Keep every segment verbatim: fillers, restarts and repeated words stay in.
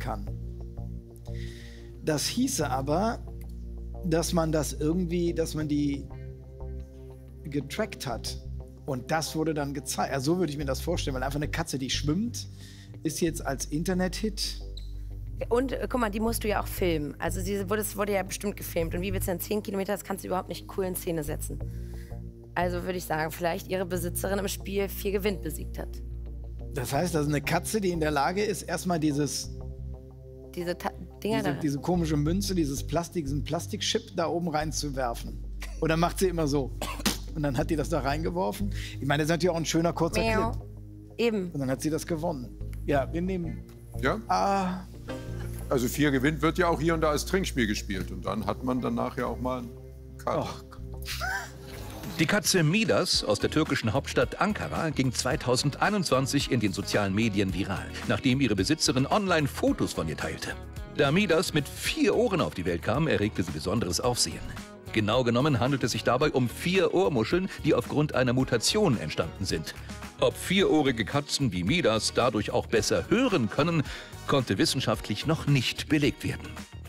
kann. Das hieße aber, dass man das irgendwie, dass man die getrackt hat. Und das wurde dann gezeigt. Also so würde ich mir das vorstellen, weil einfach eine Katze, die schwimmt, ist jetzt als Internet-Hit. Und äh, guck mal, die musst du ja auch filmen. Also diese wurde, das wurde ja bestimmt gefilmt. Und wie willst du denn zehn Kilometer, das kannst du überhaupt nicht cool in Szene setzen. Also würde ich sagen, vielleicht ihre Besitzerin im Spiel vier Gewinn besiegt hat. Das heißt, das ist eine Katze, die in der Lage ist, erstmal dieses... Diese Ta Dinger diese, da. diese komische Münze, dieses Plastik, diesen Plastikchip da oben reinzuwerfen. Und dann macht sie immer so. Und dann hat die das da reingeworfen. Ich meine, das ist natürlich auch ein schöner, kurzer Miau. Clip. Eben. Und dann hat sie das gewonnen. Ja, wir nehmen... Ja? Ah, Also vier gewinnt wird ja auch hier und da als Trinkspiel gespielt. Und dann hat man danach ja auch mal einen Kater. oh, Die Katze Midas aus der türkischen Hauptstadt Ankara ging zweitausendeinundzwanzig in den sozialen Medien viral, nachdem ihre Besitzerin online Fotos von ihr teilte. Da Midas mit vier Ohren auf die Welt kam, erregte sie besonderes Aufsehen. Genau genommen handelt es sich dabei um vier Ohrmuscheln, die aufgrund einer Mutation entstanden sind. Ob vierohrige Katzen wie Midas dadurch auch besser hören können, konnte wissenschaftlich noch nicht belegt werden.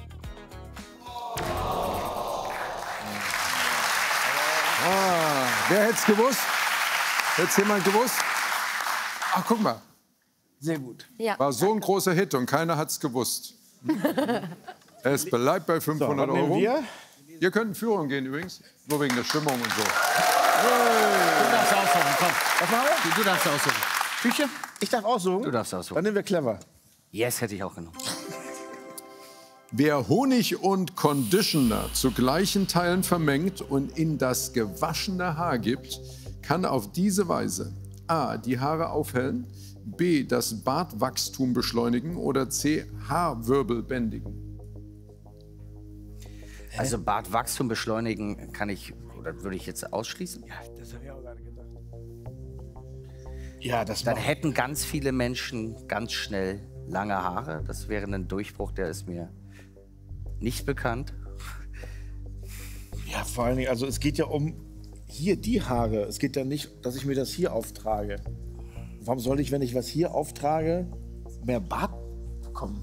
Ah, wer hätte es gewusst? Hätte es jemand gewusst? Ach, guck mal. sehr gut. Ja. War so ein großer Hit und keiner hat es gewusst. Es bleibt bei fünfhundert So, was nehmen Euro. wir? Ihr könnt in Führung gehen übrigens. Nur wegen der Stimmung und so. Du darfst aussuchen, komm. Was machen wir? Du darfst aussuchen. Küche? Ich darf aussuchen? Du darfst aussuchen. Dann nehmen wir clever. Yes, hätte ich auch genommen. Wer Honig und Conditioner zu gleichen Teilen vermengt und in das gewaschene Haar gibt, kann auf diese Weise a. die Haare aufhellen, b. das Bartwachstum beschleunigen oder c. Haarwirbel bändigen. Also Bartwachstum beschleunigen kann ich, oder würde ich jetzt ausschließen? Ja, das habe ich auch gerade gedacht. Ja, das Dann macht... hätten ganz viele Menschen ganz schnell lange Haare. Das wäre ein Durchbruch, der ist mir nicht bekannt. Ja, vor allen Dingen, also es geht ja um hier die Haare. Es geht ja nicht, dass ich mir das hier auftrage. Warum soll ich, wenn ich was hier auftrage, mehr Bart bekommen?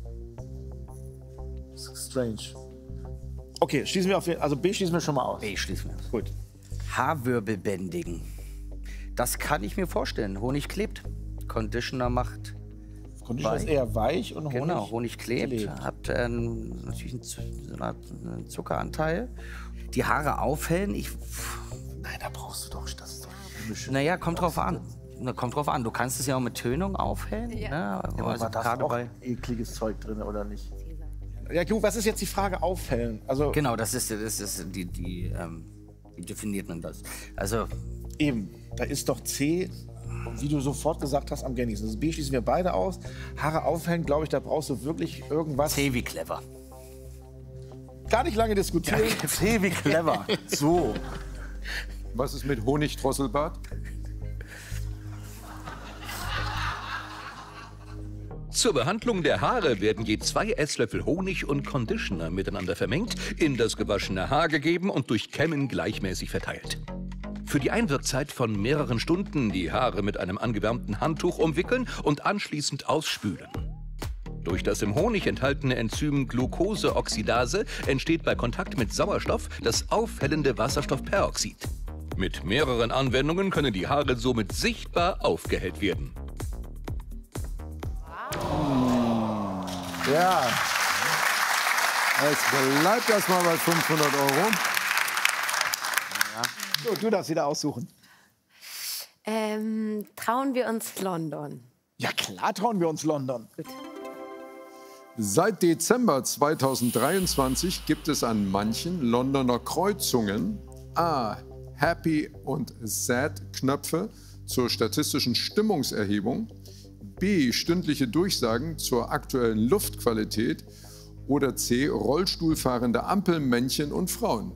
Das ist strange. Okay, schließen wir auf jeden, also B schließen wir schon mal aus. B schließen wir aus. Gut. Haarwirbel bändigen. Das kann ich mir vorstellen. Honig klebt. Conditioner macht. Conditioner ist eher weich und Honig, Genau, Honig klebt, klebt. hat ähm, natürlich einen, Z- so eine Art, einen Zuckeranteil. Die Haare aufhellen, ich, Nein, da brauchst du doch, das ist doch chemische. naja, kommt drauf an. Na, kommt drauf an, du kannst es ja auch mit Tönung aufhellen. Ja. Ne? Aber Also war da gerade auch bei, ekliges Zeug drin, oder nicht? Ja, gut, was ist jetzt die Frage aufhellen? Also genau, das ist, das ist die, die, ähm, wie definiert man das? Also, eben, da ist doch C, wie du sofort gesagt hast, am gängigsten. Das B schließen wir beide aus. Haare aufhellen, glaube ich, da brauchst du wirklich irgendwas. C wie clever. Gar nicht lange diskutieren. C wie clever. So. Was ist mit Honigdrosselbart? Zur Behandlung der Haare werden je zwei Esslöffel Honig und Conditioner miteinander vermengt, in das gewaschene Haar gegeben und durch Kämmen gleichmäßig verteilt. Für die Einwirkzeit von mehreren Stunden die Haare mit einem angewärmten Handtuch umwickeln und anschließend ausspülen. Durch das im Honig enthaltene Enzym Glucoseoxidase entsteht bei Kontakt mit Sauerstoff das auffällende Wasserstoffperoxid. Mit mehreren Anwendungen können die Haare somit sichtbar aufgehellt werden. Ja. Es bleibt erstmal bei fünfhundert Euro. So, du darfst wieder aussuchen. Ähm, trauen wir uns London. Ja, klar trauen wir uns London. Gut. Seit Dezember zweitausenddreiundzwanzig gibt es an manchen Londoner Kreuzungen a. Happy und Sad Knöpfe zur statistischen Stimmungserhebung, b. stündliche Durchsagen zur aktuellen Luftqualität oder c. Rollstuhlfahrende Ampelmännchen und Frauen.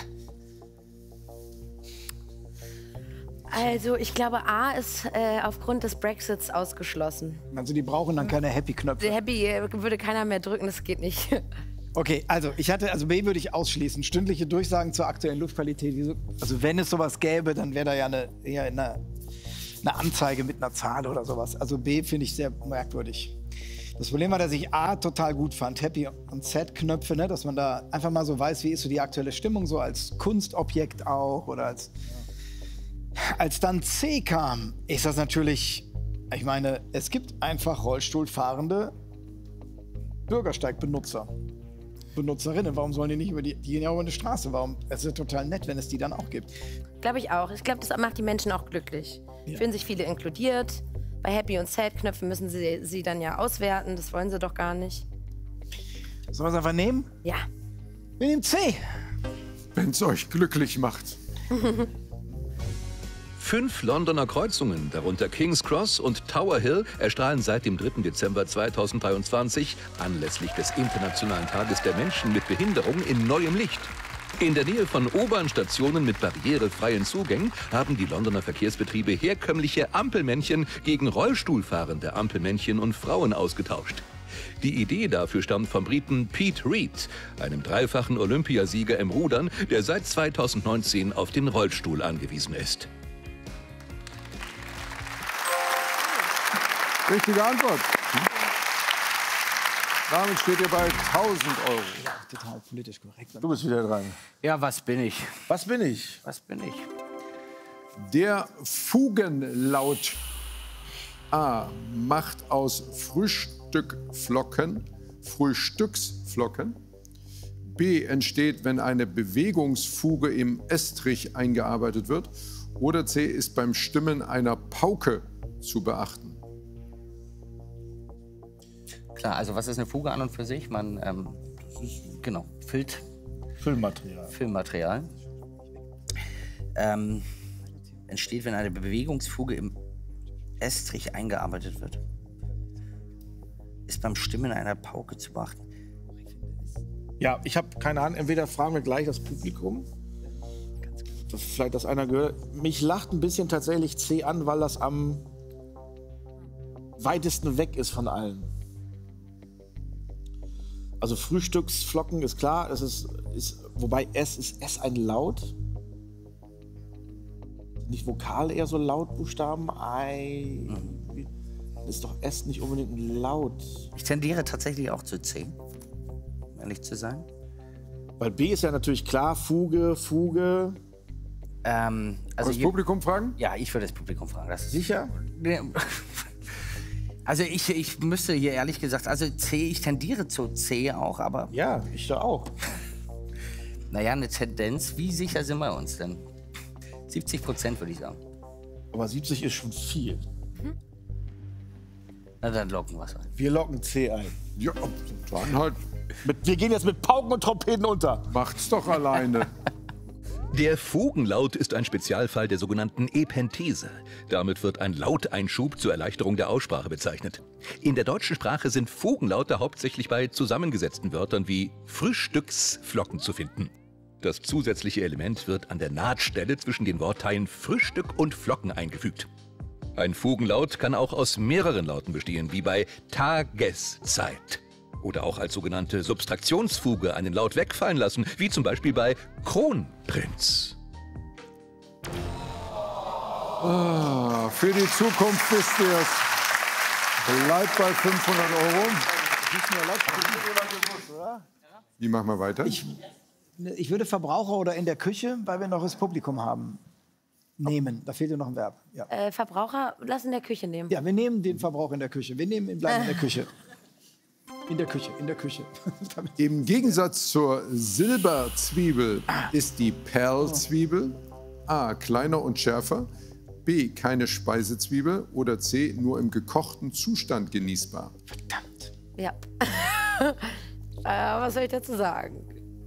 Also ich glaube, A ist äh, aufgrund des Brexits ausgeschlossen. Also die brauchen dann keine Happy-Knöpfe. Happy äh, würde keiner mehr drücken, das geht nicht. Okay, also ich hatte, also B würde ich ausschließen. Stündliche Durchsagen zur aktuellen Luftqualität. Also wenn es sowas gäbe, dann wäre da ja eine, eher eine, eine Anzeige mit einer Zahl oder sowas. Also B finde ich sehr merkwürdig. Das Problem war, dass ich A, total gut fand, Happy und Sad-Knöpfe, ne? Dass man da einfach mal so weiß, wie ist so die aktuelle Stimmung, so als Kunstobjekt auch oder als... Als dann C kam, ist das natürlich, ich meine, es gibt einfach Rollstuhlfahrende Bürgersteigbenutzer, Benutzerinnen. Warum sollen die nicht über die, die gehen ja über eine Straße? Warum? Es ist ja total nett, wenn es die dann auch gibt. Glaube ich auch. Ich glaube, das macht die Menschen auch glücklich. Ja. Fühlen sich viele inkludiert. Bei Happy- und Sad-Knöpfen müssen sie sie dann ja auswerten. Das wollen sie doch gar nicht. Sollen wir es einfach nehmen? Ja. Wir nehmen C. Wenn es euch glücklich macht. Fünf Londoner Kreuzungen, darunter King's Cross und Tower Hill, erstrahlen seit dem dritten Dezember zweitausenddreiundzwanzig anlässlich des Internationalen Tages der Menschen mit Behinderung in neuem Licht. In der Nähe von U-Bahn-Stationen mit barrierefreien Zugängen haben die Londoner Verkehrsbetriebe herkömmliche Ampelmännchen gegen Rollstuhlfahrende Ampelmännchen und Frauen ausgetauscht. Die Idee dafür stammt vom Briten Pete Reed, einem dreifachen Olympiasieger im Rudern, der seit zweitausendneunzehn auf den Rollstuhl angewiesen ist. Richtige Antwort. Damit steht ihr bei tausend Euro. Ja, total politisch korrekt. Du bist wieder dran. Ja, was bin ich? Was bin ich? Was bin ich? Der Fugenlaut A macht aus Frühstückflocken Frühstücksflocken. B entsteht, wenn eine Bewegungsfuge im Estrich eingearbeitet wird. Oder C ist beim Stimmen einer Pauke zu beachten. Klar, also was ist eine Fuge an und für sich? Man, ähm, genau, Filt, Filmmaterial. Filmmaterial. Ähm, entsteht, wenn eine Bewegungsfuge im Estrich eingearbeitet wird. Ist beim Stimmen einer Pauke zu beachten. Ja, ich habe keine Ahnung. Entweder fragen wir gleich das Publikum. Das, vielleicht das einer gehört. Mich lacht ein bisschen tatsächlich C an, weil das am weitesten weg ist von allen. Also Frühstücksflocken ist klar, es ist, ist, wobei S ist S ein Laut. Nicht Vokal, eher so Lautbuchstaben. I. Mhm. Ist doch S nicht unbedingt ein Laut. Ich tendiere tatsächlich auch zu C, um ehrlich zu sein. Weil B ist ja natürlich klar, Fuge, Fuge. Ähm, also das Publikum fragen? Ja, ich würde das Publikum fragen. Das ist Sicher? Also ich, ich müsste hier ehrlich gesagt, also C, ich tendiere zu C auch, aber... Ja, ich da auch. Naja, eine Tendenz, wie sicher sind wir uns denn? siebzig Prozent würde ich sagen. Aber siebzig ist schon viel. Na, dann locken wir es ein. Wir locken C ein. Ja, dann halt. Mit, wir gehen jetzt mit Pauken und Trompeten unter. Macht's doch alleine. Der Fugenlaut ist ein Spezialfall der sogenannten Epenthese. Damit wird ein Lauteinschub zur Erleichterung der Aussprache bezeichnet. In der deutschen Sprache sind Fugenlaute hauptsächlich bei zusammengesetzten Wörtern wie Frühstücksflocken zu finden. Das zusätzliche Element wird an der Nahtstelle zwischen den Wortteilen Frühstück und Flocken eingefügt. Ein Fugenlaut kann auch aus mehreren Lauten bestehen, wie bei Tageszeit. Oder auch als sogenannte Subtraktionsfuge einen Laut wegfallen lassen, wie zum Beispiel bei Kronprinz. Ah, für die Zukunft wisst ihr es. Bleibt bei fünfhundert Euro. Wie machen wir weiter? Ich, ich würde Verbraucher oder in der Küche, weil wir noch das Publikum haben, nehmen. Da fehlt ja noch ein Verb. Ja, Äh, Verbraucher, lass in der Küche nehmen. ja wir nehmen den Verbraucher in der Küche. Wir nehmen ihn bleiben in der Küche. In der Küche, in der Küche. Im Gegensatz zur Silberzwiebel ist die Perlzwiebel A. kleiner und schärfer, B. keine Speisezwiebel oder C. nur im gekochten Zustand genießbar. Verdammt. Ja. äh, was soll ich dazu sagen?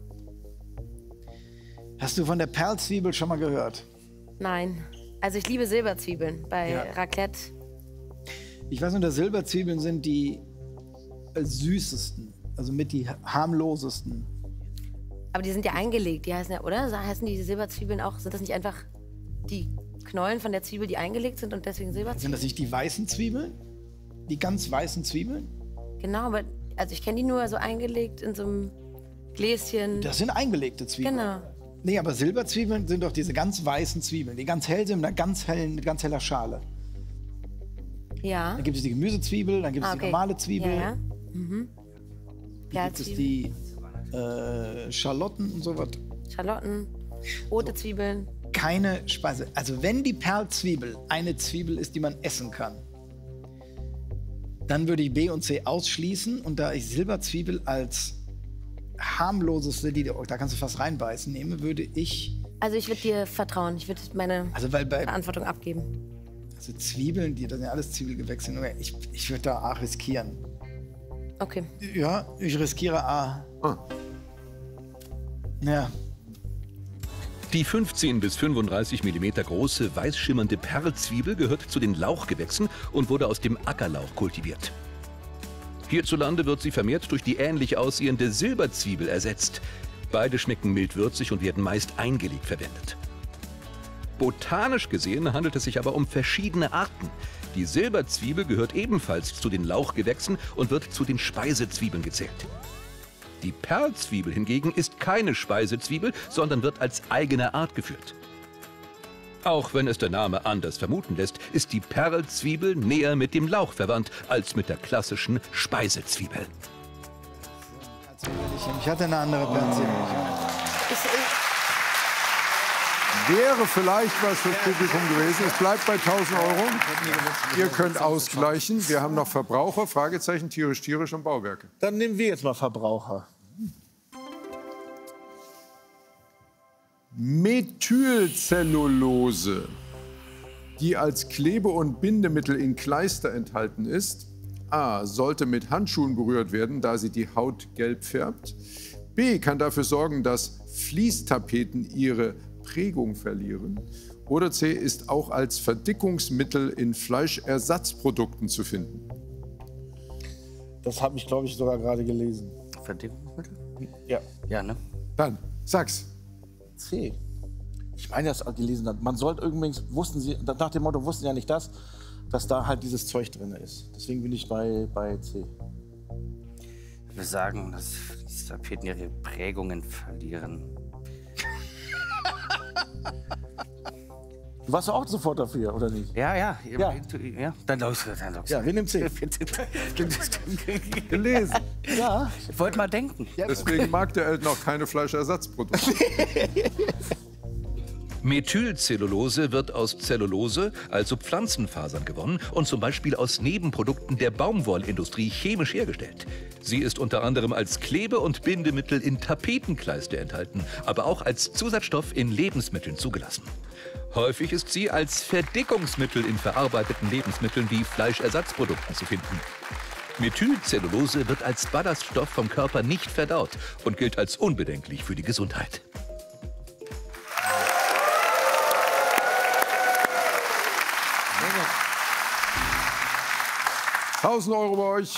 Hast du von der Perlzwiebel schon mal gehört? Nein. Also ich liebe Silberzwiebeln bei Ja. Raclette. Ich weiß nur, Silberzwiebeln sind die äh, süßesten, also mit die harmlosesten. Aber die sind ja eingelegt, die heißen ja, oder? Heißen die Silberzwiebeln auch? Sind das nicht einfach die Knollen von der Zwiebel, die eingelegt sind und deswegen Sind Silberzwiebeln? das nicht die weißen Zwiebeln? Die ganz weißen Zwiebeln? Genau, aber also ich kenne die nur so eingelegt in so einem Gläschen. Das sind eingelegte Zwiebeln. Genau. Nee, aber Silberzwiebeln sind doch diese ganz weißen Zwiebeln, die ganz hell sind mit einer ganz hellen, mit ganz heller Schale. Ja. Dann gibt es die Gemüsezwiebel, dann gibt es Ah, die okay. normale Zwiebel. Ja, ja. Mhm. Dann gibt es die äh, Schalotten und sowas. Schalotten, rote Zwiebeln. Keine Speise. Also wenn die Perlzwiebel eine Zwiebel ist, die man essen kann, dann würde ich B und C ausschließen. Und da ich Silberzwiebel als harmloseste, die, da kannst du fast reinbeißen, nehme, würde ich... Also ich würde dir vertrauen. Ich würde meine Also weil bei Verantwortung abgeben. also Zwiebeln, die, das sind ja alles Zwiebelgewächse. Nur Ich, ich würde da A riskieren. Okay. Ja, ich riskiere A. Ah. Ja. Die fünfzehn bis fünfunddreißig Millimeter große, weiß schimmernde Perlzwiebel gehört zu den Lauchgewächsen und wurde aus dem Ackerlauch kultiviert. Hierzulande wird sie vermehrt durch die ähnlich aussehende Silberzwiebel ersetzt. Beide schmecken mild würzig und werden meist eingelegt verwendet. Botanisch gesehen handelt es sich aber um verschiedene Arten. Die Silberzwiebel gehört ebenfalls zu den Lauchgewächsen und wird zu den Speisezwiebeln gezählt. Die Perlzwiebel hingegen ist keine Speisezwiebel, sondern wird als eigene Art geführt. Auch wenn es der Name anders vermuten lässt, ist die Perlzwiebel näher mit dem Lauch verwandt als mit der klassischen Speisezwiebel. Ich hatte eine andere Perlzwiebel. Ich, ich, Wäre vielleicht was fürs Publikum gewesen. Es bleibt bei tausend Euro. Ihr könnt ausgleichen. Wir haben noch Verbraucher, Fragezeichen, tierisch, tierisch und Bauwerke. Dann nehmen wir jetzt mal Verbraucher. Methylcellulose, die als Klebe- und Bindemittel in Kleister enthalten ist. A. Sollte mit Handschuhen berührt werden, da sie die Haut gelb färbt. B. Kann dafür sorgen, dass Fließtapeten ihre Prägung verlieren. Oder C. Ist auch als Verdickungsmittel in Fleischersatzprodukten zu finden. Das habe ich, glaube ich, sogar gerade gelesen. Verdickungsmittel? Ja. Ja, ne? Dann, sag's. C. Ich meine, das gelesen hat. Man sollte übrigens, wussten Sie, nach dem Motto, wussten Sie ja nicht das, dass da halt dieses Zeug drin ist. Deswegen bin ich bei, bei C. Wir sagen, dass die Tapeten ihre Prägungen verlieren. Du warst ja auch sofort dafür, oder nicht? Ja, ja. Ja. ja dann los. Dann los. Ja, wir nehmen C. Gelesen. Ja. Ich wollte mal denken. Deswegen mag der Elton auch keine Fleischersatzprodukte. Methylcellulose wird aus Zellulose, also Pflanzenfasern, gewonnen und zum Beispiel aus Nebenprodukten der Baumwollindustrie chemisch hergestellt. Sie ist unter anderem als Klebe- und Bindemittel in Tapetenkleiste enthalten, aber auch als Zusatzstoff in Lebensmitteln zugelassen. Häufig ist sie als Verdickungsmittel in verarbeiteten Lebensmitteln wie Fleischersatzprodukten zu finden. Methylcellulose wird als Ballaststoff vom Körper nicht verdaut und gilt als unbedenklich für die Gesundheit. tausend Euro bei euch.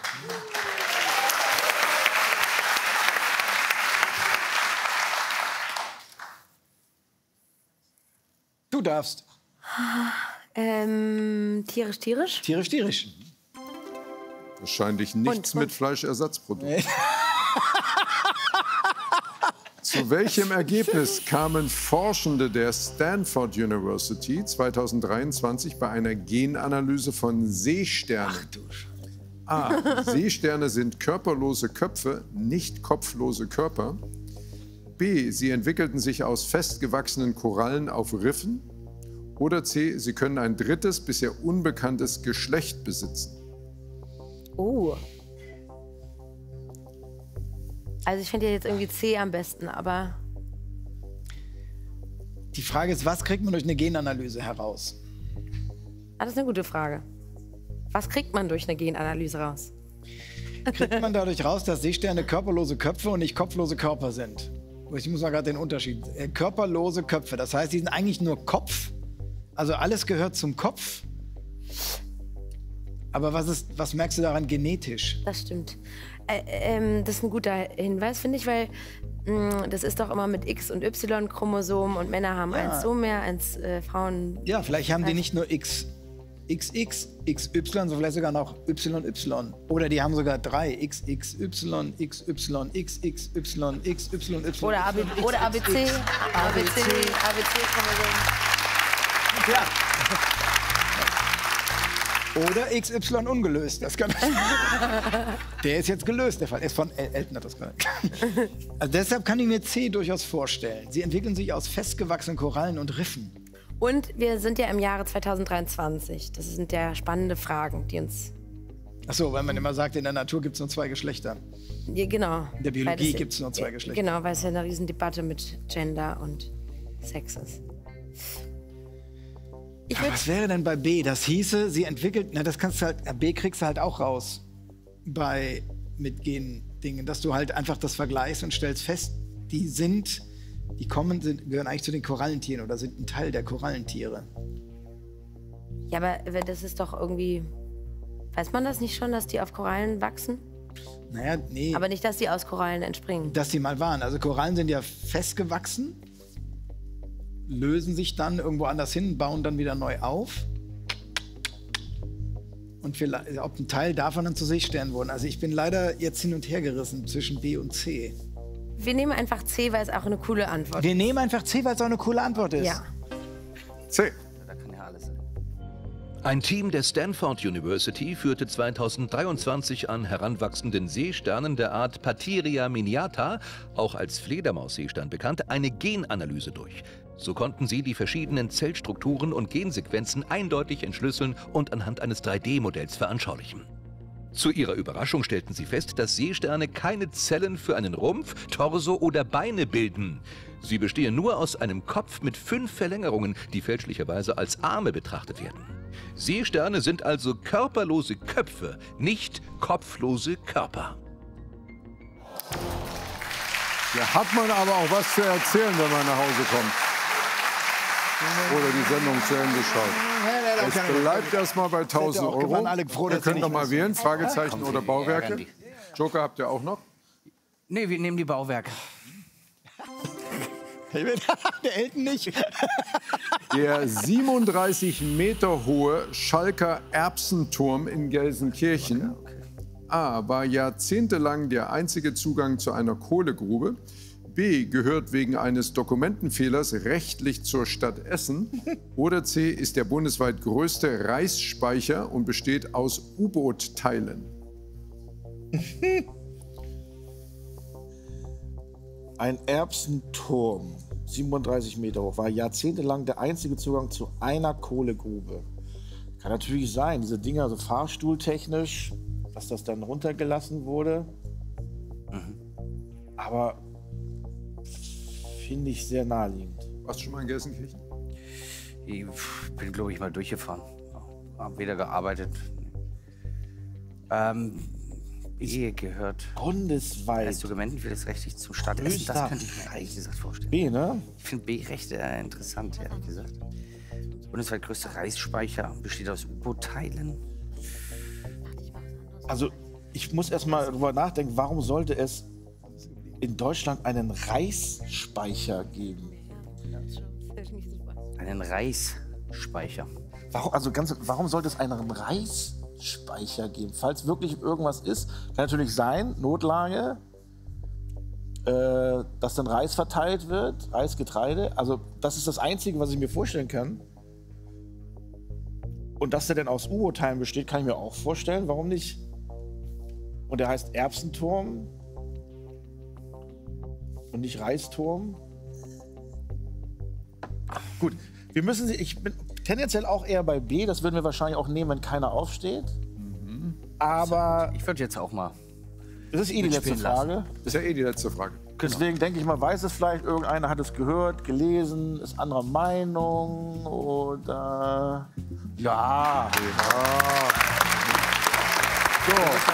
Du darfst. ähm, tierisch, tierisch? Tierisch, tierisch. Wahrscheinlich nichts Und- und- mit Fleischersatzprodukten. Zu welchem Ergebnis kamen Forschende der Stanford University zweitausenddreiundzwanzig bei einer Genanalyse von Seesternen? Ach du Scheiße. A. Seesterne sind körperlose Köpfe, nicht kopflose Körper. B. Sie entwickelten sich aus festgewachsenen Korallen auf Riffen. Oder C. Sie können ein drittes, bisher unbekanntes Geschlecht besitzen. Oh. Also ich finde ja jetzt irgendwie C am besten, aber Die Frage ist, was kriegt man durch eine Genanalyse heraus? ah, das ist eine gute Frage. Was kriegt man durch eine Genanalyse raus? Kriegt man dadurch raus, dass Seesterne körperlose Köpfe und nicht kopflose Körper sind? Ich muss mal gerade den Unterschied. Äh, körperlose Köpfe, das heißt, die sind eigentlich nur Kopf. Also alles gehört zum Kopf. Aber was, ist, was merkst du daran genetisch? Das stimmt. Äh, ähm, das ist ein guter Hinweis, finde ich, weil mh, das ist doch immer mit X- und Y-Chromosomen und Männer haben Ja. eins so mehr, eins äh, Frauen. Ja, vielleicht haben die nicht nur X, XX, X Y, sondern vielleicht sogar noch Y Y. Oder die haben sogar drei X X Y, X Y, X X Y, X Y Y. Oder A B C, oder A B C, A B C, A B C-Chromosomen. Ja. Oder X Y ungelöst. Das kann der ist jetzt gelöst, der Fall. Er ist von El Elton hat das gesagt. Also deshalb kann ich mir C durchaus vorstellen. Sie entwickeln sich aus festgewachsenen Korallen und Riffen. Und wir sind ja im Jahre zweitausenddreiundzwanzig. Das sind ja spannende Fragen, die uns... Ach so, weil man immer sagt, in der Natur gibt es nur zwei Geschlechter. Ja, genau. In der Biologie das- gibt es nur zwei Geschlechter. Genau, weil es ja eine Riesendebatte mit Gender und Sex ist. Ich Aber würd, was wäre denn bei B? Das hieße, sie entwickelt, na das kannst du halt, B kriegst du halt auch raus bei mit Gen-Dingen, dass du halt einfach das vergleichst und stellst fest, die sind, die kommen, sind, gehören eigentlich zu den Korallentieren oder sind ein Teil der Korallentiere. ja, aber das ist doch irgendwie... Weiß man das nicht schon, dass die auf Korallen wachsen? Naja, nee, Aber nicht, dass die aus Korallen entspringen. dass die mal waren. Also Korallen sind ja festgewachsen, lösen sich dann irgendwo anders hin, bauen dann wieder neu auf. Und vielleicht, ob ein Teil davon dann zu Seesternen wurden. Also ich bin leider jetzt hin und her gerissen zwischen B und C. Wir nehmen einfach C, weil es auch eine coole Antwort Wir nehmen einfach C, weil es auch eine coole Antwort ist. Ja. C. Da kann ja alles sein. Ein Team der Stanford University führte zweitausenddreiundzwanzig an heranwachsenden Seesternen der Art Patiria miniata, auch als Fledermausseestern bekannt, eine Genanalyse durch. So konnten sie die verschiedenen Zellstrukturen und Gensequenzen eindeutig entschlüsseln und anhand eines drei D Modells veranschaulichen. Zu ihrer Überraschung stellten sie fest, dass Seesterne keine Zellen für einen Rumpf, Torso oder Beine bilden. Sie bestehen nur aus einem Kopf mit fünf Verlängerungen, die fälschlicherweise als Arme betrachtet werden. Seesterne sind also körperlose Köpfe, nicht kopflose Körper. Da hat man aber auch was zu erzählen, wenn man nach Hause kommt. Oder die Sendung zu Ende schaut. Es bleibt erstmal bei tausend auch Euro. gewonnen, alle froh, Ihr dass könnt sie noch nicht mal mehr wählen, Fragezeichen Kommt, oder wir Bauwerke. ärgern die. Joker habt ihr auch noch? Nee, wir nehmen die Bauwerke. Der Elton nicht. Der siebenunddreißig Meter hohe Schalker Erbsenturm in Gelsenkirchen A. war jahrzehntelang der einzige Zugang zu einer Kohlegrube. B. gehört wegen eines Dokumentenfehlers rechtlich zur Stadt Essen. Oder C. ist der bundesweit größte Reisspeicher und besteht aus U-Boot-Teilen. Ein Erbsenturm, siebenunddreißig Meter hoch, war jahrzehntelang der einzige Zugang zu einer Kohlegrube. Kann natürlich sein, diese Dinger, so fahrstuhltechnisch, dass das dann runtergelassen wurde. Aber finde ich sehr naheliegend. Warst du schon mal in Gelsenkirchen? Ich bin, glaube ich, mal durchgefahren. Hab weder gearbeitet. Ähm, B gehört. Bundesweit. Das Dokumentenfehler ist rechtlich zum Stadt Essen. Das könnte ich mir ehrlich gesagt vorstellen. B, ne? Ich finde B recht äh, interessant, ehrlich gesagt. Bundesweit größte Reisspeicher besteht aus U-Boot-Teilen. Also, ich muss erst mal drüber nachdenken, warum sollte es in Deutschland einen Reisspeicher geben? Einen Reisspeicher. Warum, also ganz, warum sollte es einen Reisspeicher geben? Falls wirklich irgendwas ist, kann natürlich sein, Notlage, äh, dass dann Reis verteilt wird, Reisgetreide. Also das ist das Einzige, was ich mir vorstellen kann. Und dass der denn aus U-Boot-Teilen besteht, kann ich mir auch vorstellen. Warum nicht? Und der heißt Erbsenturm und nicht Reisturm. Gut, wir müssen sie. Ich bin tendenziell auch eher bei B. Das würden wir wahrscheinlich auch nehmen, wenn keiner aufsteht. Mhm. Aber Ich würde jetzt auch mal. das ist eh die letzte mitspielen lassen. Frage. Das ist ja eh die letzte Frage. Deswegen denke ich mal, weiß es vielleicht, irgendeiner hat es gehört, gelesen, ist anderer Meinung oder. Ja. So.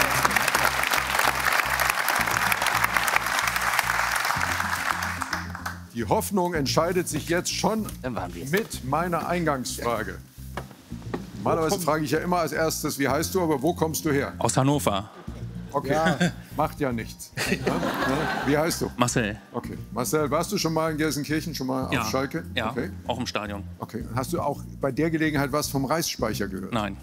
Die Hoffnung entscheidet sich jetzt schon Dann waren wir es. mit meiner Eingangsfrage. Normalerweise frage ich ja immer als erstes, wie heißt du, aber wo kommst du her? Aus Hannover. Okay, macht ja nichts. Ja? Ja? Wie heißt du? Marcel. Okay. Marcel, warst du schon mal in Gelsenkirchen, schon mal Ja. auf Schalke? Ja, Okay. auch im Stadion. Okay. Hast du auch bei der Gelegenheit was vom Reisspeicher gehört? Nein.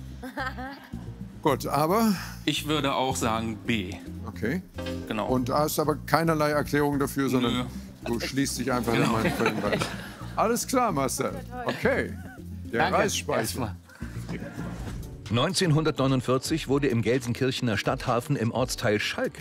Gut, aber Ich würde auch sagen B. okay. Genau. Und hast aber keinerlei Erklärung dafür, sondern Nö. du schließt dich einfach Genau. in meinen Fällen rein. Alles klar, Marcel. Okay. Der Danke. Reisspeicher. Erstmal. neunzehnhundertneunundvierzig wurde im Gelsenkirchener Stadthafen im Ortsteil Schalke